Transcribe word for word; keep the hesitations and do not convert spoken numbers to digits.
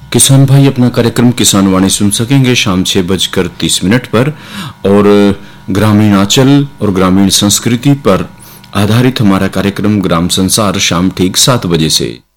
किसान भाई अपना कार्यक्रम किसान वाणी सुन सकेंगे शाम छह बजकर तीस मिनट पर, और ग्रामीण आंचल और ग्रामीण संस्कृति पर आधारित हमारा कार्यक्रम ग्राम संसार शाम ठीक सात बजे से।